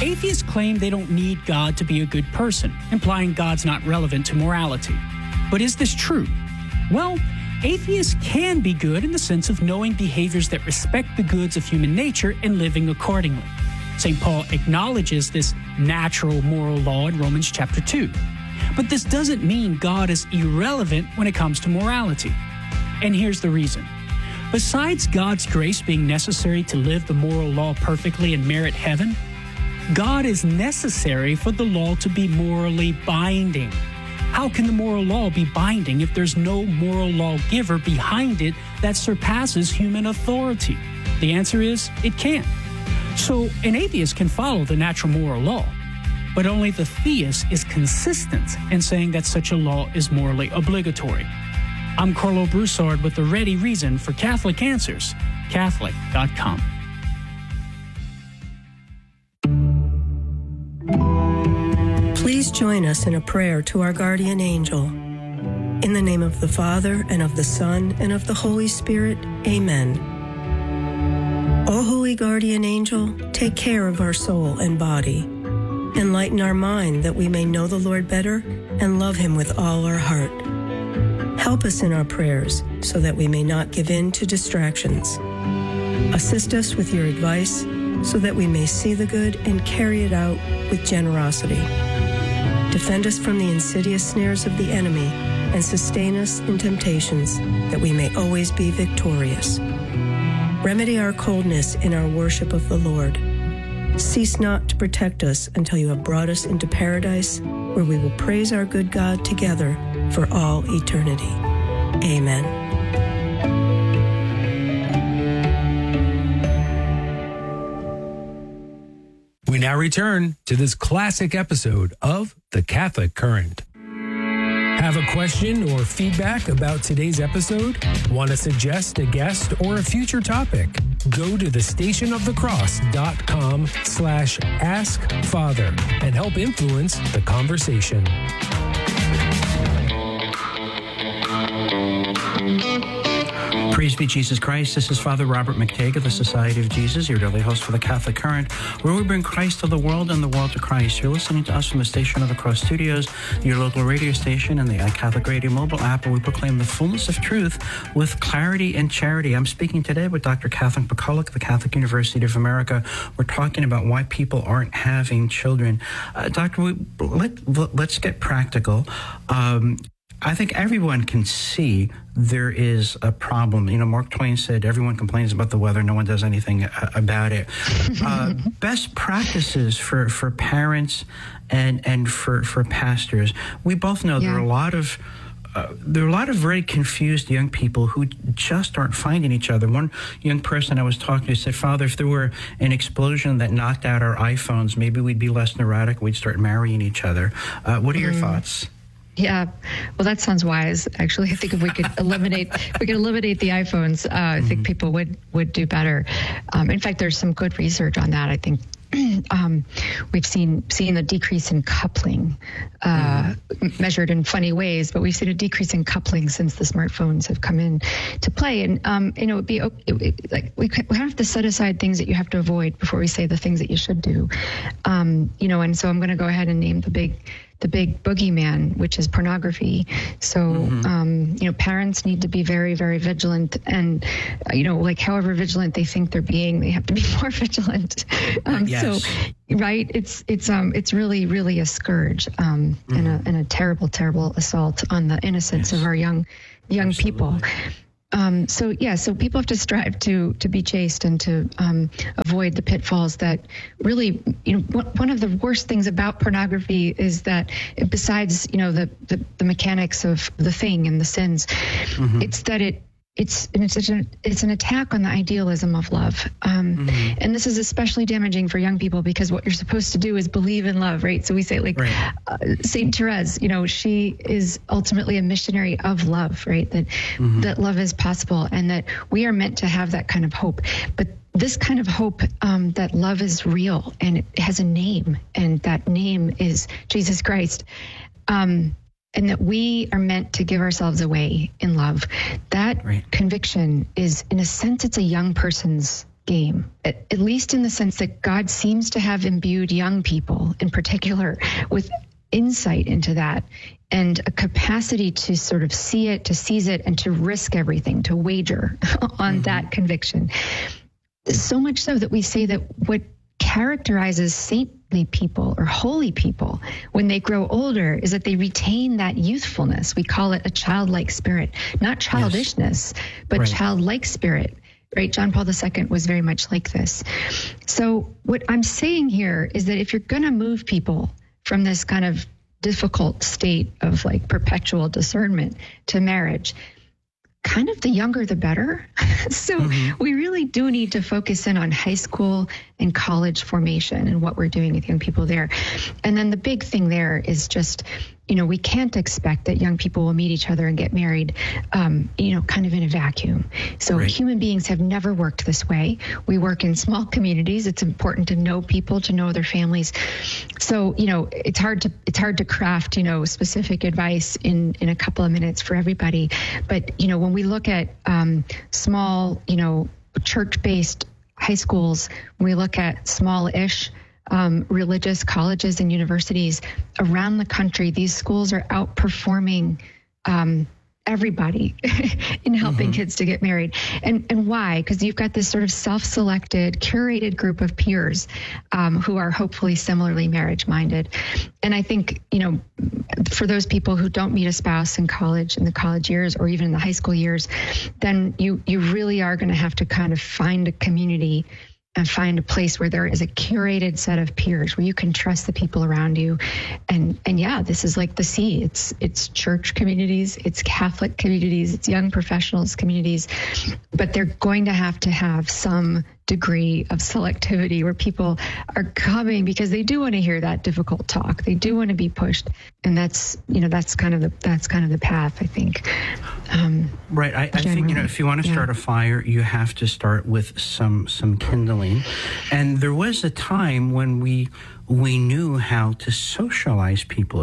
Atheists claim they don't need God to be a good person, implying God's not relevant to morality. But is this true? Well, atheists can be good in the sense of knowing behaviors that respect the goods of human nature and living accordingly. St. Paul acknowledges this natural moral law in Romans chapter 2. But this doesn't mean God is irrelevant when it comes to morality. And here's the reason. Besides God's grace being necessary to live the moral law perfectly and merit heaven, God is necessary for the law to be morally binding. How can the moral law be binding if there's no moral lawgiver behind it that surpasses human authority? The answer is, it can't. So an atheist can follow the natural moral law, but only the theist is consistent in saying that such a law is morally obligatory. I'm Carlo Broussard with the ready reason for Catholic Answers, Catholic.com. Please join us in a prayer to our guardian angel. In the name of the Father, and of the Son, and of the Holy Spirit, amen. O holy guardian angel, take care of our soul and body. Enlighten our mind that we may know the Lord better and love him with all our heart. Help us in our prayers so that we may not give in to distractions. Assist us with your advice so that we may see the good and carry it out with generosity. Defend us from the insidious snares of the enemy and sustain us in temptations that we may always be victorious. Remedy our coldness in our worship of the Lord. Cease not to protect us until you have brought us into paradise, where we will praise our good God together for all eternity. Amen. We now return to this classic episode of The Catholic Current. Have a question or feedback about today's episode? Want to suggest a guest or a future topic? Go to thestationofthecross.com/askfather and help influence the conversation. Praise be Jesus Christ. This is Father Robert McTague of the Society of Jesus, your daily host for the Catholic Current, where we bring Christ to the world and the world to Christ. You're listening to us from the Station of the Cross Studios, your local radio station, and the iCatholic Radio mobile app, where we proclaim the fullness of truth with clarity and charity. I'm speaking today with Dr. Kathleen McCulloch of the Catholic University of America. We're talking about why people aren't having children. Doctor, let's get practical. I think everyone can see there is a problem. You know, Mark Twain said, everyone complains about the weather, no one does anything about it. Best practices for parents and for pastors. We both know there are a lot of very confused young people who just aren't finding each other. One young person I was talking to said, Father, if there were an explosion that knocked out our iPhones, maybe we'd be less neurotic, we'd start marrying each other. What are your thoughts? Yeah, well, that sounds wise. Actually, I think if we could eliminate the iPhones, I think people would do better. In fact, there's some good research on that. I think we've seen the decrease in coupling, measured in funny ways, but we've seen a decrease in coupling since the smartphones have come in to play. And we have to set aside things that you have to avoid before we say the things that you should do. And so I'm going to go ahead and name the big boogeyman, which is pornography. So, parents need to be very, very vigilant, and, however vigilant they think they're being, they have to be more vigilant. So, right. It's really, really a scourge, and a terrible, terrible assault on the innocence of our young people. So people have to strive to be chaste and to avoid the pitfalls that really, one of the worst things about pornography is that besides, the mechanics of the thing and the sins, it's that it's an attack on the idealism of love. And this is especially damaging for young people because what you're supposed to do is believe in love, right? So we say Saint Therese, she is ultimately a missionary of love, right? That love is possible and that we are meant to have that kind of hope. But this kind of hope that love is real and it has a name, and that name is Jesus Christ. And that we are meant to give ourselves away in love. That conviction is, in a sense, it's a young person's game, at least in the sense that God seems to have imbued young people in particular with insight into that and a capacity to sort of see it, to seize it, and to risk everything, to wager on that conviction. So much so that we say that what characterizes saintly people or holy people when they grow older is that they retain that youthfulness. We call it a childlike spirit, not childishness, but childlike spirit. Right? John Paul II was very much like this. So what I'm saying here is that if you're going to move people from this kind of difficult state of like perpetual discernment to marriage, kind of the younger the better. So we really do need to focus in on high school and college formation and what we're doing with young people there. And then the big thing there is just, we can't expect that young people will meet each other and get married, kind of in a vacuum. So human beings have never worked this way. We work in small communities. It's important to know people, to know their families. So, it's hard to craft, specific advice in a couple of minutes for everybody. But, when we look at small, church-based high schools, when we look at small-ish religious colleges and universities around the country, these schools are outperforming everybody in helping kids to get married. And why? Because you've got this sort of self-selected, curated group of peers who are hopefully similarly marriage-minded. And I think, for those people who don't meet a spouse in college, in the college years, or even in the high school years, then you really are going to have to kind of find a community and find a place where there is a curated set of peers where you can trust the people around you. And yeah, this is like the sea. It's church communities, it's Catholic communities, it's young professionals communities, but they're going to have some degree of selectivity where people are coming because they do want to hear that difficult talk. They do want to be pushed. And that's kind of the path, I think. Right. I think, if you want to start a fire, you have to start with some kindling. And there was a time when we knew how to socialize people.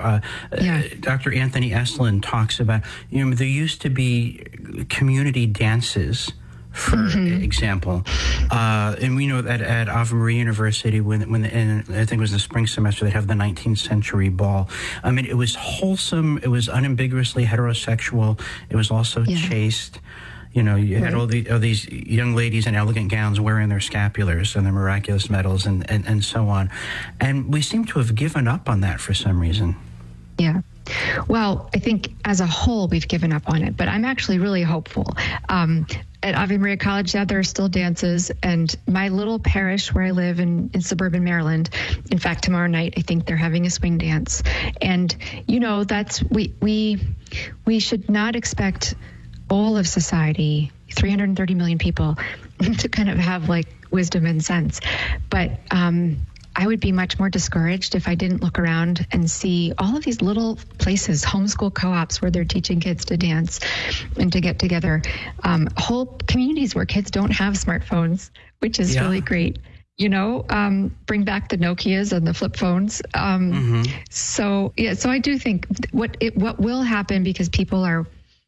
Dr. Anthony Eslin talks about, there used to be community dances, for example. And we know that at Ave Maria University, when I think it was the spring semester, they have the 19th century ball. I mean, it was wholesome. It was unambiguously heterosexual. It was also chaste. You had all these young ladies in elegant gowns wearing their scapulars and their miraculous medals and so on. And we seem to have given up on that for some reason. Yeah. Well, I think as a whole, we've given up on it, but I'm actually really hopeful. At Ave Maria College, there are still dances, and my little parish where I live in suburban Maryland, in fact, tomorrow night, I think they're having a swing dance. And, that's, we should not expect all of society, 330 million people, to kind of have like wisdom and sense. But, I would be much more discouraged if I didn't look around and see all of these little places, homeschool co-ops where they're teaching kids to dance and to get together, whole communities where kids don't have smartphones, which is really great. Bring back the Nokias and the flip phones. So I do think what will happen, because people are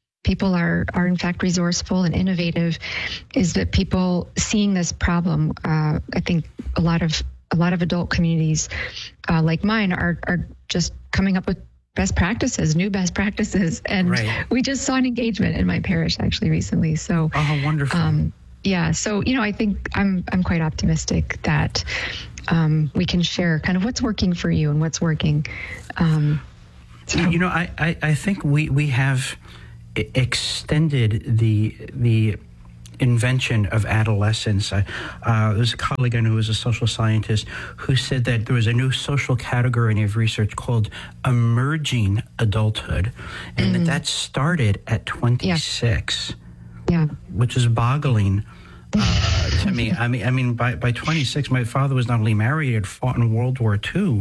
in fact resourceful and innovative, is that people seeing this problem, I think a lot of adult communities like mine are just coming up with new best practices. And we just saw an engagement in my parish actually recently. So, oh, wonderful. So, I think I'm quite optimistic that we can share kind of what's working for you and what's working. I think we have extended the invention of adolescence. There's a colleague I knew who was a social scientist who said that there was a new social category of research called emerging adulthood, and that started at 26, which is boggling to me. I mean, by 26, my father was not only married, he had fought in World War II,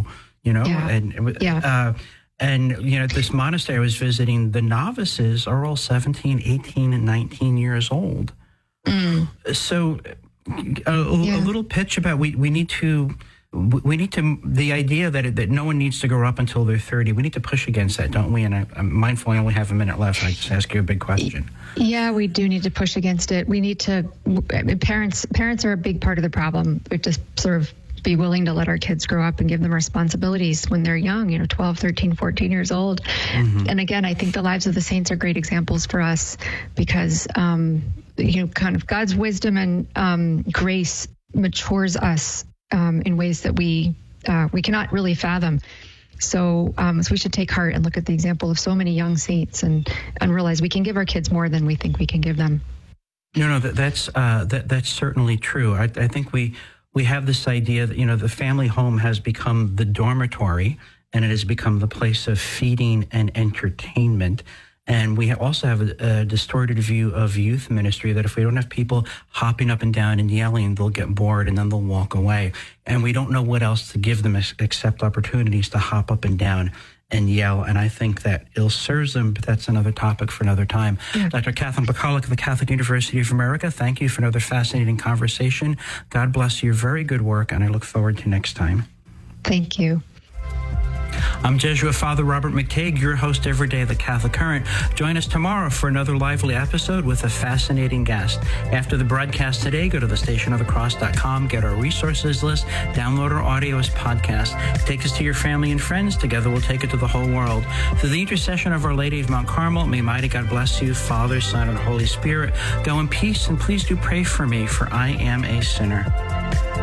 and, at this monastery I was visiting, the novices are all 17, 18, and 19 years old. So a little pitch about we need to we need to, the idea that no one needs to grow up until they're 30, we need to push against that, don't we? And I'm mindful I only have a minute left. I just ask you a big question. Yeah, we do need to push against it. We need to, parents are a big part of the problem. We just sort of be willing to let our kids grow up and give them responsibilities when they're young, 12, 13, 14 years old. Mm-hmm. And again, I think the lives of the saints are great examples for us because, kind of God's wisdom and grace matures us in ways that we cannot really fathom. So we should take heart and look at the example of so many young saints and realize we can give our kids more than we think we can give them. That's certainly true. I think we have this idea that, the family home has become the dormitory and it has become the place of feeding and entertainment. And we also have a distorted view of youth ministry that if we don't have people hopping up and down and yelling, they'll get bored and then they'll walk away. And we don't know what else to give them except opportunities to hop up and down and yell. And I think that ill serves them, but that's another topic for another time. Yeah. Dr. Kathleen Bacalek of the Catholic University of America, thank you for another fascinating conversation. God bless your very good work, and I look forward to next time. Thank you. I'm Jesuit Father Robert McTague, your host every day of The Catholic Current. Join us tomorrow for another lively episode with a fascinating guest. After the broadcast today, go to thestationofthecross.com, get our resources list, download our audio as podcast. Take us to your family and friends. Together we'll take it to the whole world. Through the intercession of Our Lady of Mount Carmel, may mighty God bless you, Father, Son, and Holy Spirit. Go in peace, and please do pray for me, for I am a sinner.